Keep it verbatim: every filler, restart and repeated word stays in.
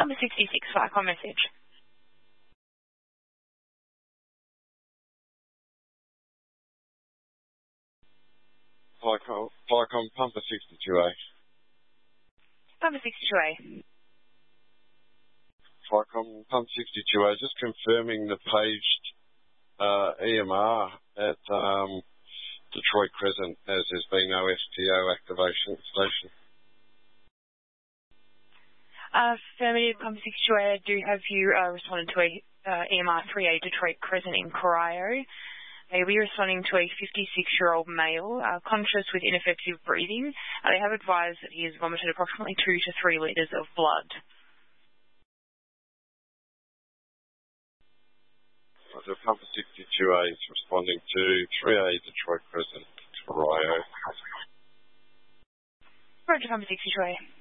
Number sixty-six, Viacom message. Viacom, Viacom Pumper sixty-two A. Pumper sixty-two A. Viacom Pump sixty-two A, just confirming the paged uh, E M R at um, Detroit Crescent, as there's been no S T O activation at the station. Uh, affirmative, Pumper sixty-two A, I do have you uh, responded to a uh, E M R three A Detroit Crescent in Corio. They'll be responding to a fifty-six-year-old male, uh, conscious with ineffective breathing. Uh, they have advised that he has vomited approximately two to three litres of blood. So Pumper sixty-two A is responding to three A Detroit Crescent, Corio. Roger, Pumper sixty-two A.